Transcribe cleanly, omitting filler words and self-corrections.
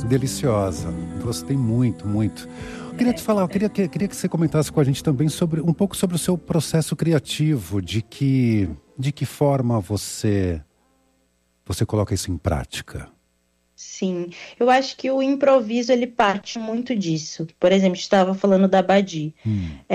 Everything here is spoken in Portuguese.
deliciosa. Gostei muito, muito. Eu queria te falar, eu queria que você comentasse com a gente também um pouco sobre o seu processo criativo, de que forma você coloca isso em prática. Sim, eu acho que o improviso ele parte muito disso. Por exemplo, a gente estava falando da Badi.